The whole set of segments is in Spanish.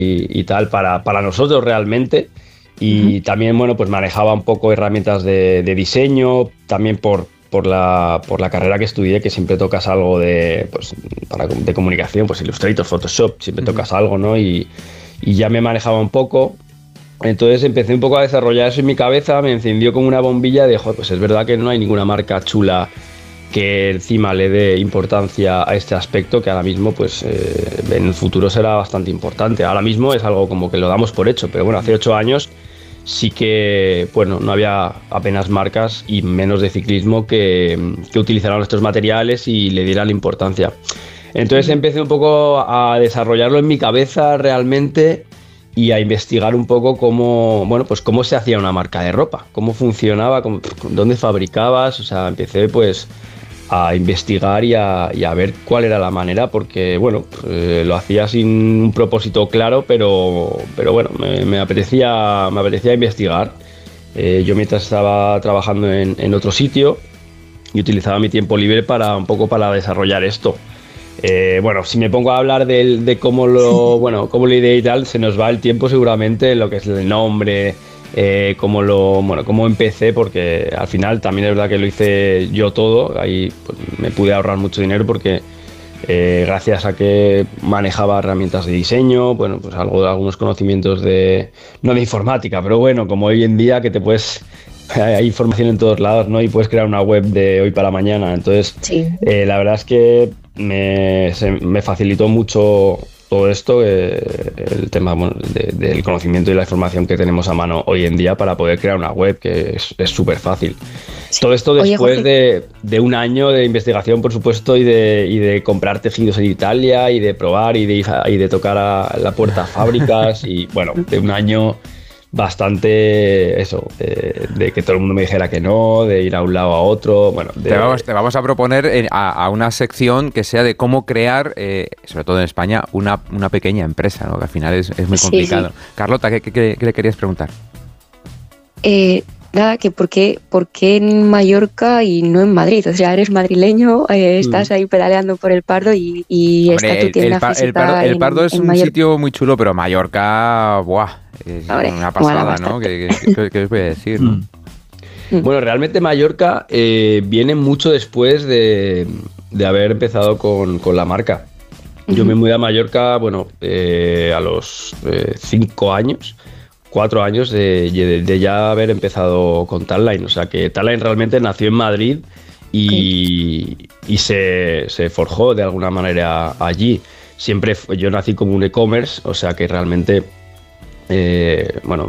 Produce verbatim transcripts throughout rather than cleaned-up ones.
y, y tal para, para nosotros realmente. Y uh-huh. también, bueno, pues manejaba un poco herramientas de, de diseño, también por, por, la, por la carrera que estudié, que siempre tocas algo de, pues, para, de comunicación, pues Illustrator, Photoshop, siempre uh-huh. tocas algo, ¿no? Y, y ya me manejaba un poco. Entonces empecé un poco a desarrollar eso en mi cabeza, me encendió como una bombilla de, joder, pues es verdad que no hay ninguna marca chula que encima le dé importancia a este aspecto que ahora mismo pues eh, en el futuro será bastante importante. Ahora mismo es algo como que lo damos por hecho, pero bueno, hace ocho años sí que, bueno, no había apenas marcas y menos de ciclismo que, que utilizaran estos materiales y le dieran importancia. Entonces empecé un poco a desarrollarlo en mi cabeza realmente y a investigar un poco cómo, bueno, pues cómo se hacía una marca de ropa, cómo funcionaba, cómo, dónde fabricabas, o sea, empecé pues a investigar y a, y a ver cuál era la manera, porque bueno, eh, lo hacía sin un propósito claro, pero, pero bueno, me, me, apetecía, me apetecía investigar. Eh, yo mientras estaba trabajando en, en otro sitio y utilizaba mi tiempo libre para un poco para desarrollar esto. Eh, bueno, si me pongo a hablar de, de cómo lo, bueno, cómo lo ideé y tal, se nos va el tiempo seguramente, lo que es el nombre, eh, cómo lo, bueno, cómo empecé, porque al final también es verdad que lo hice yo todo, ahí pues, me pude ahorrar mucho dinero porque eh, gracias a que manejaba herramientas de diseño, bueno, pues algo, algunos conocimientos de, no de informática, pero bueno, como hoy en día que te puedes, hay información en todos lados, ¿no? Y puedes crear una web de hoy para mañana, entonces sí. eh, la verdad es que me, se, me facilitó mucho todo esto, eh, el tema bueno, de, del conocimiento y la información que tenemos a mano hoy en día para poder crear una web, que es súper fácil. Sí. Todo esto después Oye, de, de un año de investigación, por supuesto, y de, y de comprar tejidos en Italia, y de probar, y de, y de tocar a la puerta a fábricas, y bueno, de un año bastante eso, de, de que todo el mundo me dijera que no, de ir a un lado a otro. Bueno, de... te, vamos, te vamos a proponer a, a una sección que sea de cómo crear, eh, sobre todo en España, una, una pequeña empresa, ¿no? Que al final es, es muy complicado. Sí, sí. Carlota, ¿qué, qué, qué le querías preguntar? Eh, nada, que por qué, por qué en Mallorca y no en Madrid. O sea, eres madrileño, eh, estás mm. ahí pedaleando por el Pardo y, y Hombre, está tu tienda el, el, física el Pardo, el Pardo en, es en un Mallorca. sitio muy chulo, pero Mallorca, ¡buah! Es Hombre, una pasada, bueno, ¿no? ¿Qué, qué, qué os voy a decir, no? Mm. Bueno, realmente Mallorca eh, viene mucho después de, de haber empezado con, con la marca. Uh-huh. Yo me mudé a Mallorca, bueno, eh, a los eh, cinco años, cuatro años de, de, de ya haber empezado con Talline. O sea que Talline realmente nació en Madrid y, okay. y se, se forjó de alguna manera allí. Siempre yo nací como un e-commerce, o sea que realmente... Eh, bueno,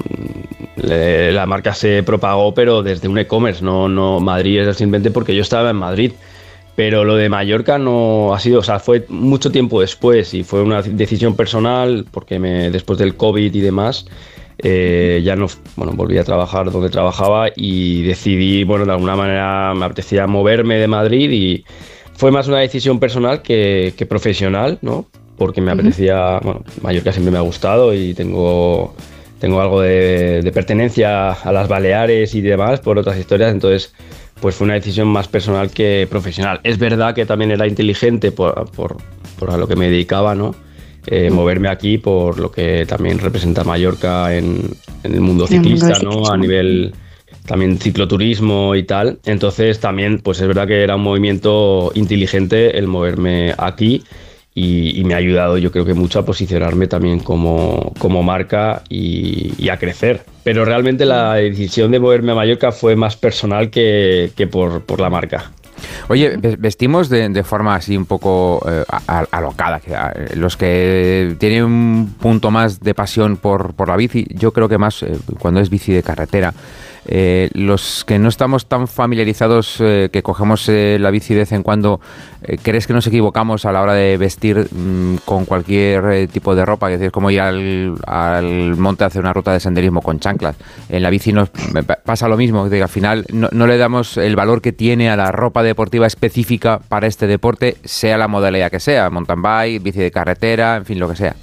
le, la marca se propagó, pero desde un e-commerce, no, no Madrid es simplemente porque yo estaba en Madrid. Pero lo de Mallorca no ha sido, o sea, fue mucho tiempo después y fue una decisión personal porque me, después del COVID y demás, eh, ya no, bueno, volví a trabajar donde trabajaba y decidí, bueno, de alguna manera me apetecía moverme de Madrid y fue más una decisión personal que, que profesional, ¿no? Porque me apetecía, uh-huh. bueno, Mallorca siempre me ha gustado y tengo, tengo algo de, de pertenencia a las Baleares y demás por otras historias, entonces pues fue una decisión más personal que profesional. Es verdad que también era inteligente por, por, por a lo que me dedicaba, ¿no? Eh, uh-huh. Moverme aquí por lo que también representa Mallorca en, en el mundo ciclista, ¿no? A nivel también cicloturismo y tal, entonces también pues es verdad que era un movimiento inteligente el moverme aquí. Y, y me ha ayudado yo creo que mucho a posicionarme también como, como marca y, y a crecer. Pero realmente la decisión de moverme a Mallorca fue más personal que, que por, por la marca. Oye, vestimos de, de forma así un poco eh, alocada. Que, eh, los que tienen un punto más de pasión por, por la bici, yo creo que más eh, cuando es bici de carretera. Eh, los que no estamos tan familiarizados, eh, que cogemos eh, la bici de vez en cuando, eh, ¿crees que nos equivocamos a la hora de vestir mmm, con cualquier eh, tipo de ropa? Es decir, como ir al, al monte a hacer una ruta de senderismo con chanclas. En la bici nos pasa lo mismo, que al final no, no le damos el valor que tiene a la ropa deportiva específica para este deporte, sea la modalidad que sea, mountain bike, bici de carretera, en fin, lo que sea.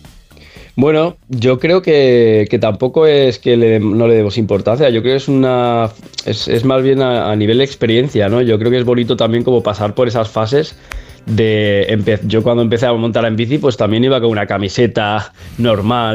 Bueno, yo creo que, que tampoco es que le, no le demos importancia, yo creo que es una es, es más bien a, a nivel de experiencia, ¿no? Yo creo que es bonito también como pasar por esas fases de empe- yo cuando empecé a montar en bici, pues también iba con una camiseta normal